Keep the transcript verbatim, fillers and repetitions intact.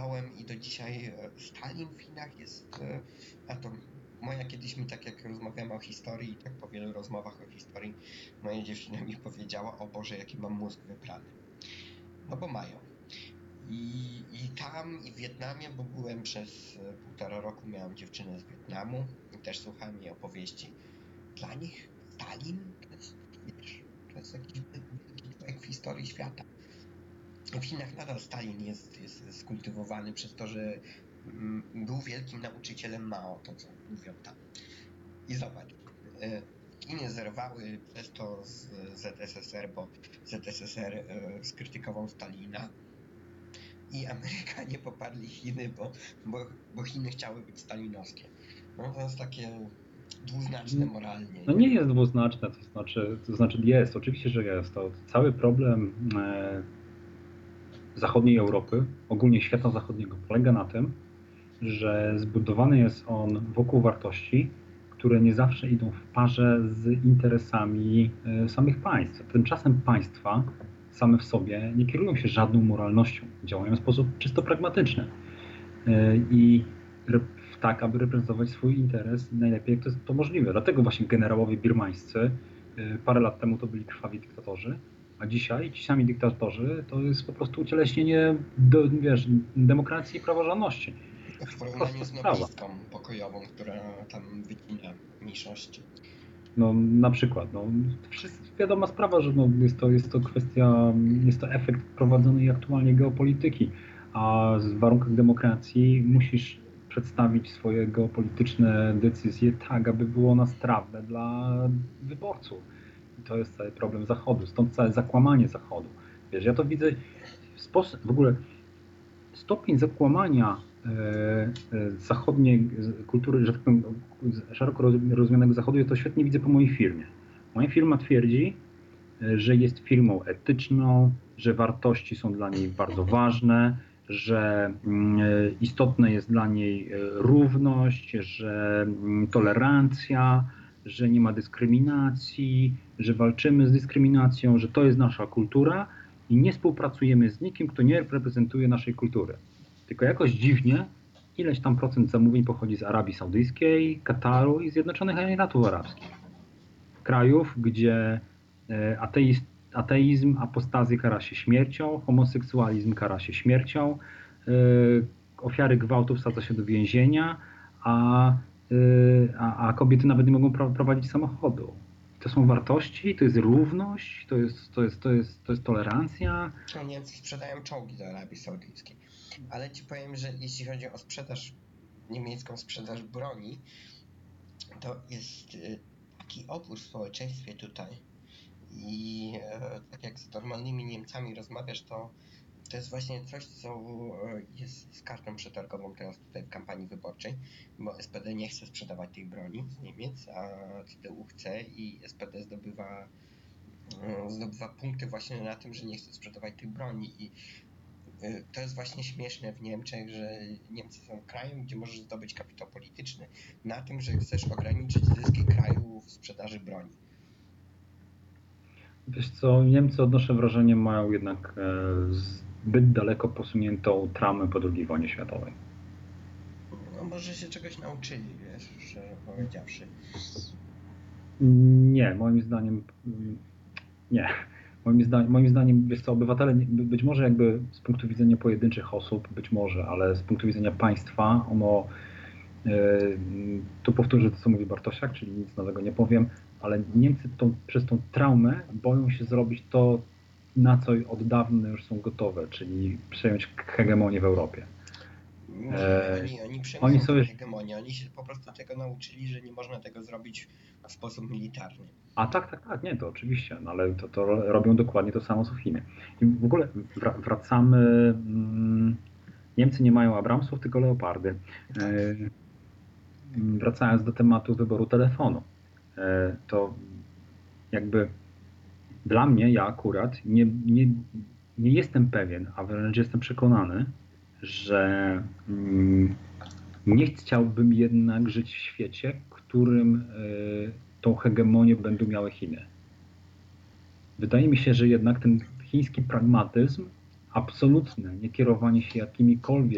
oglądałem i do dzisiaj Stalin w Chinach jest, a to moja kiedyś mi, tak jak rozmawiamy o historii, tak po wielu rozmowach o historii, moja dziewczyna mi powiedziała: o Boże, jaki mam mózg wyprany. No bo mają. I, I tam, i w Wietnamie, bo byłem przez półtora roku, miałem dziewczynę z Wietnamu i też słuchałem jej opowieści. Dla nich Stalin to jest, wiesz, to jest jakiś wielki człowiek w historii świata. W Chinach nadal Stalin jest, jest skultywowany przez to, że mm, był wielkim nauczycielem Mao, to co mówią tam. I zobacz, Chiny zerwały przez to z Z S S R, bo Z S S R skrytykował Stalina i Amerykanie poparli Chiny, bo, bo, bo Chiny chciały być stalinowskie. No to jest takie dwuznaczne moralnie. No nie jest dwuznaczne, to znaczy, to znaczy jest, oczywiście, że jest. To cały problem e, zachodniej Europy, ogólnie świata zachodniego, polega na tym, że zbudowany jest on wokół wartości, które nie zawsze idą w parze z interesami e, samych państw. Tymczasem państwa same w sobie nie kierują się żadną moralnością, działają w sposób czysto pragmatyczny. E, I tak, aby reprezentować swój interes najlepiej, jak to jest to możliwe. Dlatego właśnie generałowie birmańscy parę lat temu to byli krwawi dyktatorzy, a dzisiaj ci sami dyktatorzy to jest po prostu ucieleśnienie do, wiesz, demokracji i praworządności. W porównaniu z noblistką pokojową, która tam wycina mniejszości. No na przykład, no, wiadoma sprawa, że no, jest, to, jest to kwestia, jest to efekt prowadzonej aktualnie geopolityki, a w warunkach demokracji musisz przedstawić swoje geopolityczne decyzje tak, aby było ono strawne dla wyborców. I to jest cały problem Zachodu, stąd całe zakłamanie Zachodu. Wiesz, ja to widzę w sposób, w ogóle stopień zakłamania e, e, zachodniej kultury, że tak powiem, szeroko rozumianego Zachodu, ja to świetnie widzę po mojej firmie. Moja firma twierdzi, że jest firmą etyczną, że wartości są dla niej bardzo ważne, że istotna jest dla niej równość, że tolerancja, że nie ma dyskryminacji, że walczymy z dyskryminacją, że to jest nasza kultura i nie współpracujemy z nikim, kto nie reprezentuje naszej kultury. Tylko jakoś dziwnie ileś tam procent zamówień pochodzi z Arabii Saudyjskiej, Kataru i Zjednoczonych Emiratów Arabskich. Krajów, gdzie ateizm, ateizm, apostazję kara się śmiercią, homoseksualizm kara się śmiercią, ofiary gwałtu wsadza się do więzienia, a, a, a kobiety nawet nie mogą prowadzić samochodu. To są wartości, to jest równość, to jest, to jest, to jest, to jest tolerancja. No, Niemcy sprzedają czołgi do Arabii Saudyjskiej, ale ci powiem, że jeśli chodzi o sprzedaż, niemiecką sprzedaż broni, to jest taki opór w społeczeństwie tutaj i e, tak jak z normalnymi Niemcami rozmawiasz, to to jest właśnie coś, co jest z kartą przetargową teraz tutaj w kampanii wyborczej, bo S P D nie chce sprzedawać tej broni z Niemiec, a C D U chce i S P D zdobywa, zdobywa punkty właśnie na tym, że nie chce sprzedawać tej broni i to jest właśnie śmieszne w Niemczech, że Niemcy są krajem, gdzie możesz zdobyć kapitał polityczny na tym, że chcesz ograniczyć zyski kraju w sprzedaży broni. Wiesz co, Niemcy, odnoszę wrażenie, mają jednak zbyt daleko posuniętą traumę po drugiej wojnie światowej. No może się czegoś nauczyli, wiesz, szczerze powiedziawszy. Nie, moim zdaniem nie. Moim zdaniem, moim zdaniem, wiesz co, obywatele, być może jakby z punktu widzenia pojedynczych osób, być może, ale z punktu widzenia państwa, ono, yy, tu powtórzę to, co mówi Bartosiak, czyli nic nowego nie powiem, ale Niemcy tą, przez tą traumę boją się zrobić to, na co od dawna już są gotowe, czyli przejąć hegemonię w Europie. Nie, e, oni, oni przejmują oni sobie... hegemonię, oni się po prostu tego nauczyli, że nie można tego zrobić w sposób militarny. A tak, tak, tak, nie, to oczywiście, no ale to, to robią dokładnie to samo co Chiny. I w ogóle wracamy, mm, Niemcy nie mają Abramsów, tylko Leopardy. E, wracając do tematu wyboru telefonu, e, to jakby dla mnie, ja akurat nie, nie, nie jestem pewien, a wręcz jestem przekonany, że mm, nie chciałbym jednak żyć w świecie, w którym y, tą hegemonię będą miały Chiny. Wydaje mi się, że jednak ten chiński pragmatyzm, absolutne niekierowanie się jakimikolwiek